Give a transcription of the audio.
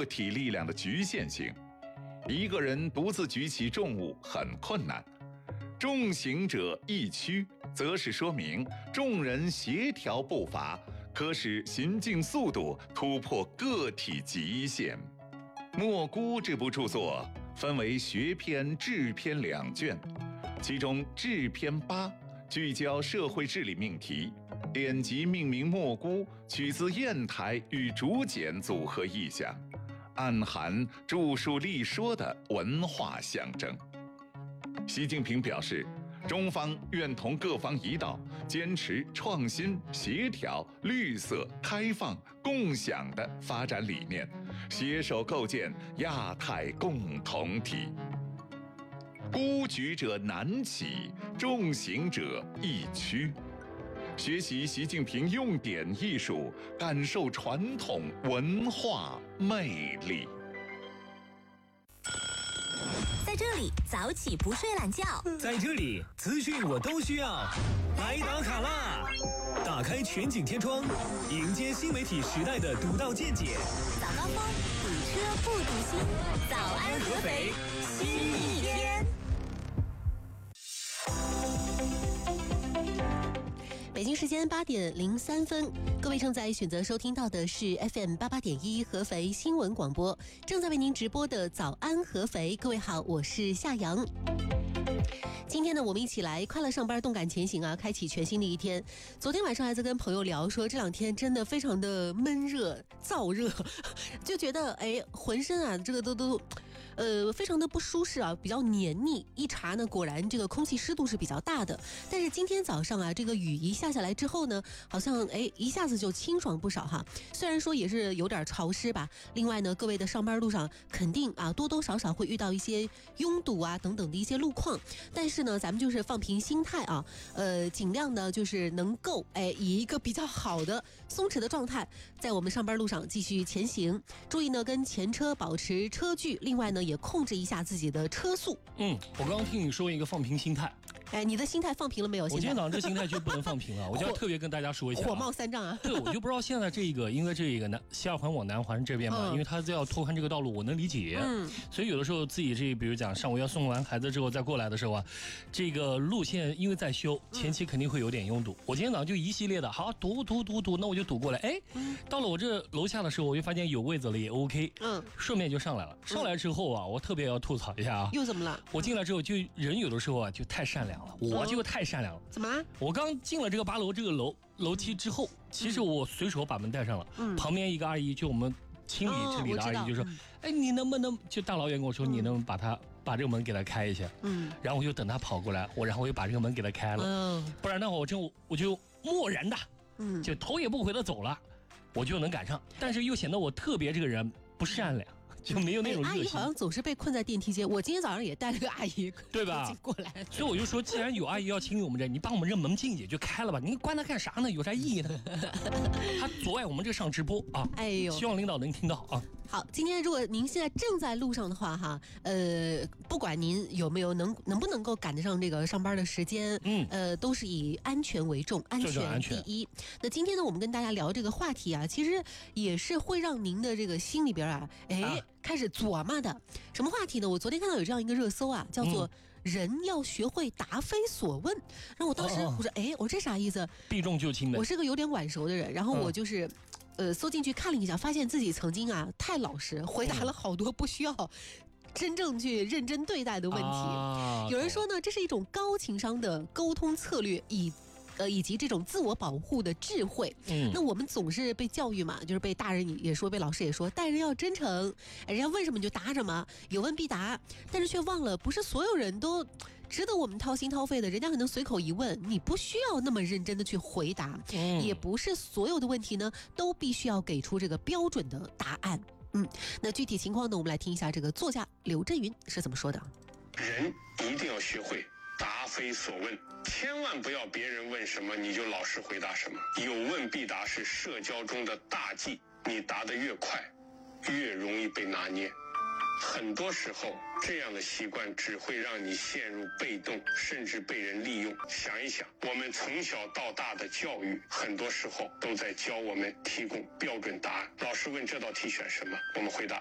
个体力量的局限性。一个人独自举起重物很困难，众行者易趋，则是说明众人协调步伐，可使行进速度突破个体极限。莫估这部著作分为学篇、志篇2卷，其中志篇8聚焦社会治理命题，典籍命名莫估取自砚台与竹简组合意象，暗含著述立说的文化象征。习近平表示，中方愿同各方一道，坚持创新、协调、绿色、开放、共享的发展理念，携手构建亚太共同体。孤举者难起，众行者易趋。学习习近平用典艺术，感受传统文化魅力。 在这里早起不睡懒觉， 在这里资讯我都需要，来打卡啦！打开全景天窗，迎接新媒体时代的独到见解。 早高峰，堵车不堵心，早安合肥，新一天。北京时间8点03分，各位正在选择收听到的是 FM 88.1合肥新闻广播，正在为您直播的早安合肥。各位好，我是夏阳。今天呢，我们一起来快乐上班，动感前行啊，开启全新的一天。昨天晚上还在跟朋友聊说，这2天真的非常的闷热、燥热，就觉得浑身啊这个都非常的不舒适啊，比较黏腻。一查呢，果然这个空气湿度是比较大的。但是今天早上啊，这个雨一下来之后呢，好像一下子就清爽不少哈。虽然说也是有点潮湿吧。另外呢，各位的上班路上肯定啊多多少少会遇到一些拥堵啊等等的一些路况。但是呢，咱们就是放平心态啊，尽量呢就是能够以一个比较好的松弛的状态，在我们上班路上继续前行。注意呢跟前车保持车距，另外呢也控制一下自己的车速。 我刚刚听你说一个放平心态， 你的心态放平了没有？ 我今天早上这心态就不能放平了，我就要特别跟大家说一下， 火冒三丈啊！ 对，我就不知道现在因为这个西二环往南环这边嘛，因为他要拓宽这个道路，我能理解。所以有的时候自己比如讲上午要送完孩子之后再过来的时候啊，这个路线因为在修，前期肯定会有点拥堵。我今天早上就一系列的好堵，那我就堵过来。到了我这楼下的时候，我就发现有位子了也 OK，顺便就上来了。上来之后啊，我特别要吐槽一下啊， 又怎么了？ 我进来之后就人有的时候啊就太善良了，我就太善良了。 怎么？ 我刚进了这个8楼这个楼梯之后，其实我随手把门带上了，旁边一个阿姨，就我们清理这里的阿姨就说，你能不能就大老远跟我说，你能把这个门给他开一下？然后我就等他跑过来，然后我就把这个门给他开了，不然的话我就漠然的，就头也不回的走了，我就能赶上，但是又显得我特别这个人不善良。就没有那种热情。 阿姨好像总是被困在电梯间。我今天早上也带了个阿姨， 对吧？ 过来， 所以我就说，既然有阿姨要清理我们这，你把我们这门禁也就开了吧，你关它干啥呢？有啥意义呢？他阻碍我们这上直播啊！希望领导能听到啊。 好，今天如果您现在正在路上的话哈，不管您有没有能不能够赶得上这个上班的时间，都是以安全为重，安全第一。那今天呢，我们跟大家聊这个话题啊，其实也是会让您的这个心里边啊，开始琢磨的。什么话题呢？我昨天看到有这样一个热搜啊，叫做人要学会答非所问。然后我当时我说，我这啥意思？ 避重就轻的。 我是个有点晚熟的人，然后我就是搜进去看了一下，发现自己曾经啊太老实，回答了好多不需要真正去认真对待的问题。有人说呢，这是一种高情商的沟通策略，以及这种自我保护的智慧。那我们总是被教育嘛，就是被大人也说，被老师也说，待人要真诚，人家问什么你就答什么，有问必答。但是却忘了，不是所有人都值得我们掏心掏肺的，人家可能随口一问，你不需要那么认真的去回答，也不是所有的问题呢都必须要给出这个标准的答案。那具体情况呢，我们来听一下这个作家刘震云是怎么说的。 人一定要学会答非所问，千万不要别人问什么你就老实回答什么。有问必答是社交中的大忌，你答得越快，越容易被拿捏。很多时候，这样的习惯只会让你陷入被动，甚至被人利用。想一想，我们从小到大的教育，很多时候都在教我们提供标准答案。老师问这道题选什么，我们回答